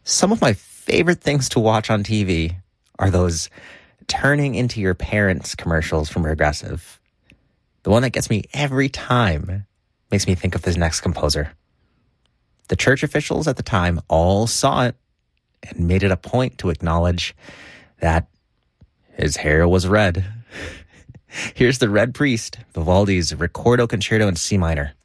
Some of my favorite things to watch on TV are those turning into your parents commercials from Progressive. The one that gets me every time makes me think of this next composer. The church officials at the time all saw it and made it a point to acknowledge that his hair was red. Here's the Red Priest, Vivaldi's Ricordo Concerto in C minor.